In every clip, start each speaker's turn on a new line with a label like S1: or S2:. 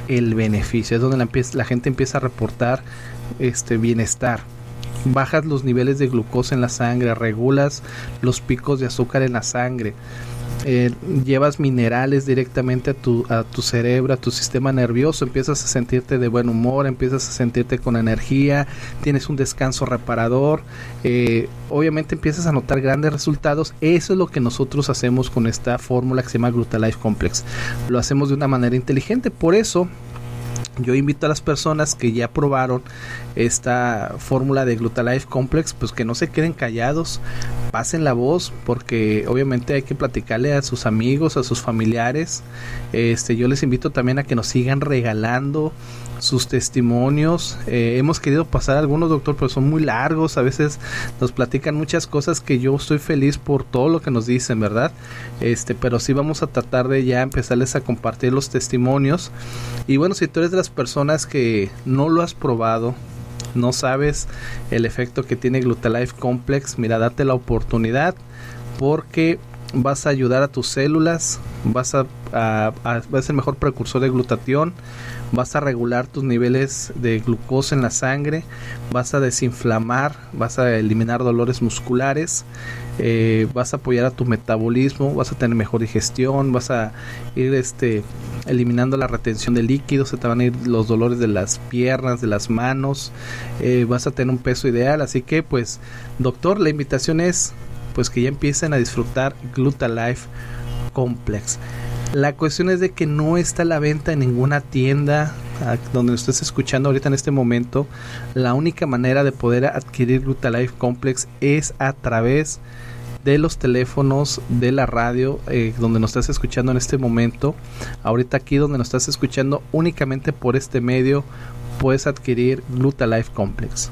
S1: el beneficio, es donde la gente empieza a reportar bienestar. Bajas los niveles de glucosa en la sangre, regulas los picos de azúcar en la sangre, llevas minerales directamente a tu cerebro, a tu sistema nervioso, empiezas a sentirte de buen humor, empiezas a sentirte con energía, tienes un descanso reparador, obviamente empiezas a notar grandes resultados. Eso es lo que nosotros hacemos con esta fórmula que se llama Glutalife Complex. Lo hacemos de una manera inteligente, por eso yo invito a las personas que ya probaron esta fórmula de Glutalife Complex, pues que no se queden callados, pasen la voz, porque obviamente hay que platicarle a sus amigos, a sus familiares. Yo les invito también a que nos sigan regalando sus testimonios. Hemos querido pasar algunos, doctor, pero son muy largos, a veces nos platican muchas cosas que yo estoy feliz por todo lo que nos dicen, ¿verdad? Pero sí vamos a tratar de ya empezarles a compartir los testimonios. Y bueno, si tú eres de las personas que no lo has probado, no sabes el efecto que tiene Glutalife Complex, mira, date la oportunidad, porque vas a ayudar a tus células, vas a ser el mejor precursor de glutatión, vas a regular tus niveles de glucosa en la sangre, vas a desinflamar, vas a eliminar dolores musculares, vas a apoyar a tu metabolismo, vas a tener mejor digestión, vas a ir eliminando la retención de líquidos, se te van a ir los dolores de las piernas, de las manos, vas a tener un peso ideal. Así que pues, doctor, la invitación es pues que ya empiecen a disfrutar Glutalife Complex. La cuestión es de que no está a la venta en ninguna tienda donde lo estés escuchando ahorita en este momento. La única manera de poder adquirir Glutalife Complex es a través de los teléfonos de la radio, donde nos estás escuchando en este momento. Ahorita aquí donde nos estás escuchando, únicamente por este medio puedes adquirir Glutalife Complex.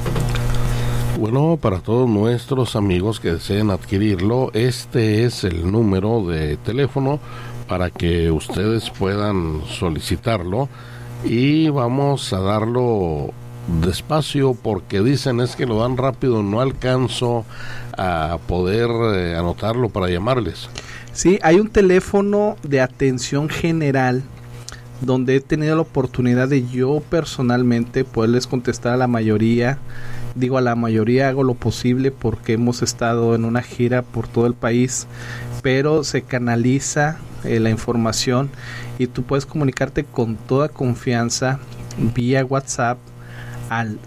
S2: Bueno, para todos nuestros amigos que deseen adquirirlo, este es el número de teléfono para que ustedes puedan solicitarlo, y vamos a darlo despacio porque dicen es que lo dan rápido, no alcanzo a poder anotarlo para llamarles.
S1: Sí, hay un teléfono de atención general donde he tenido la oportunidad de yo personalmente poderles contestar a la mayoría. Digo, a la mayoría hago lo posible porque hemos estado en una gira por todo el país, pero se canaliza la información y tú puedes comunicarte con toda confianza vía WhatsApp al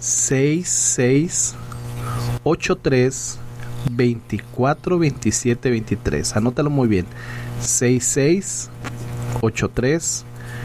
S1: 6683 24 27 23. Anótalo muy bien, 6683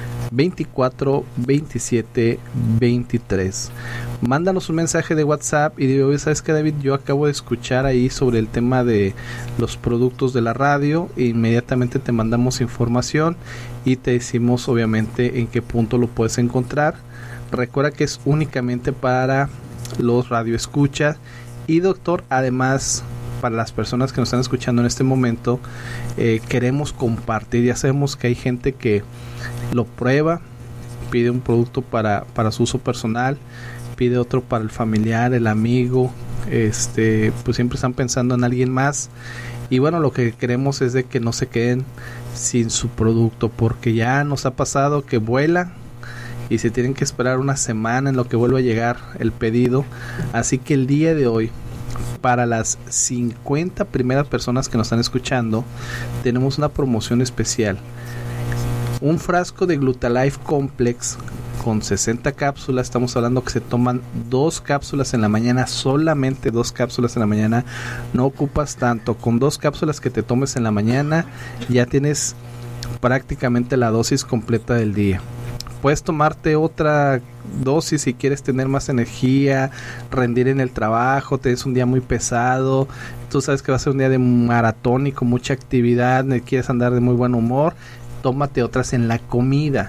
S1: 24 27 23. Mándanos un mensaje de WhatsApp y digo, ¿sabes qué, David? Yo acabo de escuchar ahí sobre el tema de los productos de la radio, e inmediatamente te mandamos información y te decimos obviamente en qué punto lo puedes encontrar. Recuerda que es únicamente para los radioescuchas. Y doctor, además, para las personas que nos están escuchando en este momento, queremos compartir. Ya sabemos que hay gente que lo prueba, pide un producto para su uso personal, pide otro para el familiar, el amigo, pues siempre están pensando en alguien más. Y bueno, lo que queremos es de que no se queden sin su producto, porque ya nos ha pasado que vuela y se tienen que esperar una semana en lo que vuelve a llegar el pedido. Así que el día de hoy, para las 50 primeras personas que nos están escuchando, tenemos una promoción especial. Un frasco de Glutalife Complex con 60 cápsulas. Estamos hablando que se toman 2 cápsulas en la mañana, solamente 2 cápsulas en la mañana. No ocupas tanto. Con 2 cápsulas que te tomes en la mañana ya tienes prácticamente la dosis completa del día. Puedes tomarte otra dosis si quieres tener más energía, rendir en el trabajo, tienes un día muy pesado, tú sabes que va a ser un día de maratón y con mucha actividad, quieres andar de muy buen humor. Tómate otras en la comida,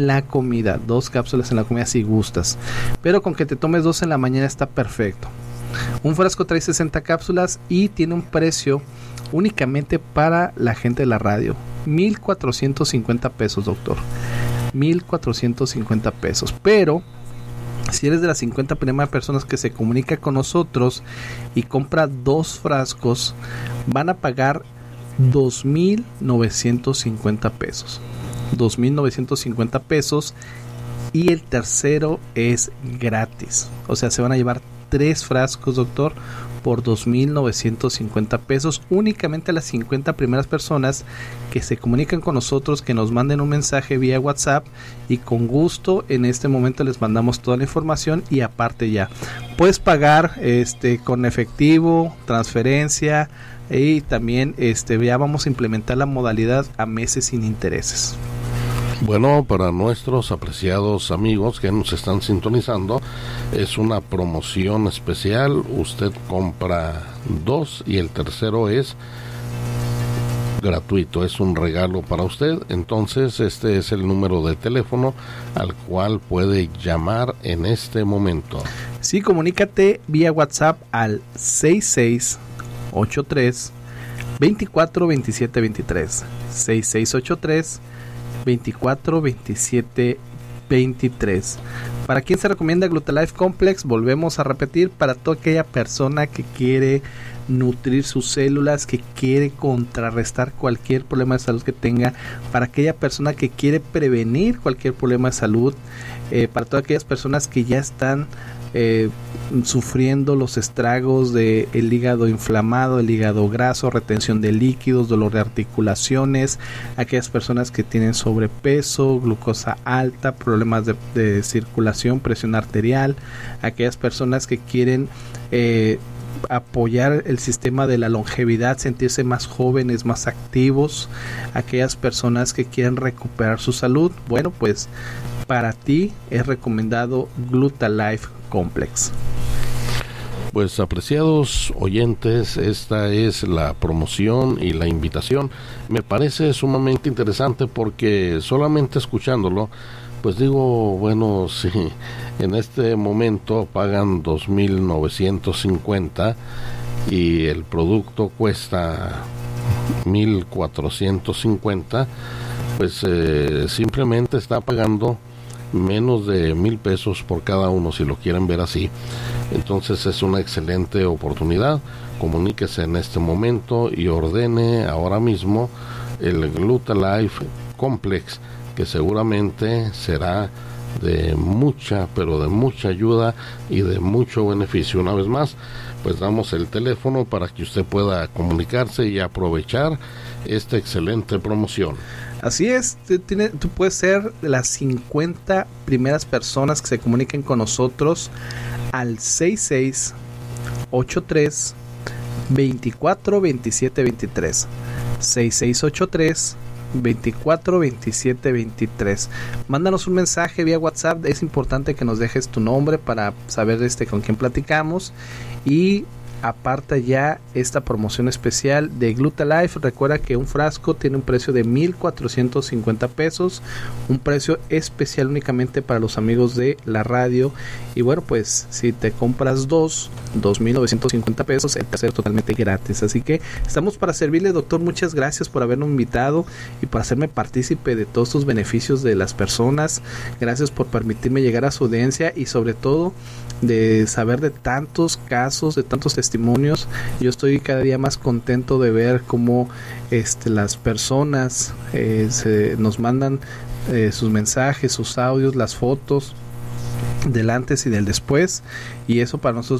S1: 2 cápsulas en la comida si gustas, pero con que te tomes 2 en la mañana está perfecto. Un frasco trae 60 cápsulas y tiene un precio únicamente para la gente de la radio, 1,450 pesos, doctor, 1,450 pesos, pero si eres de las 50 primeras personas que se comunica con nosotros y compra 2 frascos, van a pagar 2,950 pesos. 2,950 pesos. Y el tercero es gratis. O sea, se van a llevar 3 frascos, doctor, por 2,950 pesos. Únicamente a las 50 primeras personas que se comunican con nosotros, que nos manden un mensaje vía WhatsApp, y con gusto en este momento les mandamos toda la información. Y aparte ya puedes pagar con efectivo, transferencia, y también ya vamos a implementar la modalidad a meses sin intereses.
S2: Bueno, para nuestros apreciados amigos que nos están sintonizando, es una promoción especial. Usted compra 2 y el tercero es gratuito, es un regalo para usted. Entonces este es el número de teléfono al cual puede llamar en este momento.
S1: Sí, comunícate vía WhatsApp al 6683 24 27 23 6683 24 27 23. ¿Para quién se recomienda Glutalife Complex? Volvemos a repetir, para toda aquella persona que quiere nutrir sus células, que quiere contrarrestar cualquier problema de salud que tenga, para aquella persona que quiere prevenir cualquier problema de salud, para todas aquellas personas que ya están sufriendo los estragos de el hígado inflamado, el hígado graso, retención de líquidos, dolor de articulaciones, aquellas personas que tienen sobrepeso, glucosa alta, problemas de circulación, presión arterial, aquellas personas que quieren apoyar el sistema de la longevidad, sentirse más jóvenes, más activos, aquellas personas que quieren recuperar su salud. Bueno, pues para ti es recomendado Glutalife Complex.
S2: Pues apreciados oyentes, esta es la promoción y la invitación. Me parece sumamente interesante porque solamente escuchándolo, pues digo, bueno, si en este momento pagan 2,950 y el producto cuesta 1,450, pues simplemente está pagando menos de 1,000 pesos por cada uno, si lo quieren ver así. Entonces es una excelente oportunidad. Comuníquese en este momento y ordene ahora mismo el Glutalife Complex, que seguramente será de mucha, pero de mucha ayuda y de mucho beneficio. Una vez más, pues damos el teléfono para que usted pueda comunicarse y aprovechar esta excelente promoción.
S1: Así es, tú puedes ser de las 50 primeras personas que se comuniquen con nosotros al 6683 24 27 23 6683 24 27 23. Mándanos un mensaje vía WhatsApp. Es importante que nos dejes tu nombre para saber con quién platicamos, y aparta ya esta promoción especial de Glutalife. Recuerda que un frasco tiene un precio de 1,450 pesos, un precio especial únicamente para los amigos de la radio. Y bueno, pues si te compras 2,950 pesos, el tercero totalmente gratis. Así que estamos para servirle, doctor. Muchas gracias por habernos invitado y por hacerme partícipe de todos estos beneficios de las personas. Gracias por permitirme llegar a su audiencia y sobre todo de saber de tantos casos, de tantos testimonios. Yo estoy cada día más contento de ver cómo las personas nos mandan sus mensajes, sus audios, las fotos del antes y del después, y eso para nosotros